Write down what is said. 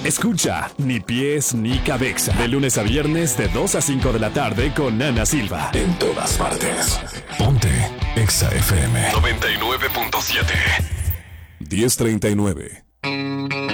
Escucha Ni Pies Ni Cabeza. De lunes a viernes de 2 a 5 de la tarde con Ana Silva. En todas partes. Ponte Exa FM 99.7. 10:39.